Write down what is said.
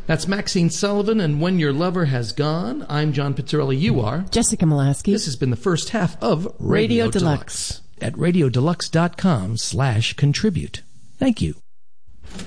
That's Maxine Sullivan and When Your Lover Has Gone. I'm John Pizzarelli. You are Jessica Molaski. This has been the first half of Radio Deluxe at radiodeluxe.com/contribute. Thank you.